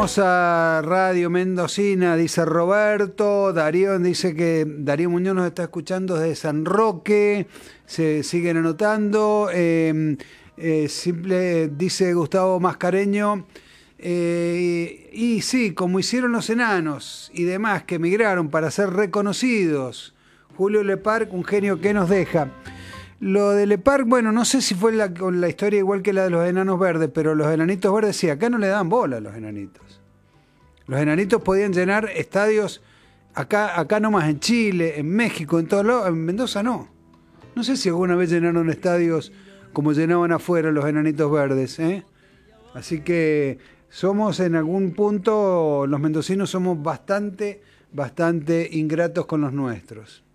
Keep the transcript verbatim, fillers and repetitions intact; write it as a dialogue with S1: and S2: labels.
S1: Hermosa radio mendocina, dice Roberto. Darío dice que Darío Muñoz nos está escuchando desde San Roque. Se siguen anotando. Eh, eh, simple, dice Gustavo Mascareño. Eh, y, y sí, como hicieron los enanos y demás que emigraron para ser reconocidos. Julio Leparc, un genio que nos deja. Lo de Leparc, bueno, no sé si fue la, con la historia igual que la de los enanos verdes, pero los enanitos verdes sí, acá no le dan bola a los enanitos. Los enanitos podían llenar estadios acá, acá nomás en Chile, en México, en todos lados, en Mendoza no. No sé si alguna vez llenaron estadios como llenaban afuera los enanitos verdes, ¿eh? Así que somos en algún punto, los mendocinos somos bastante, bastante ingratos con los nuestros.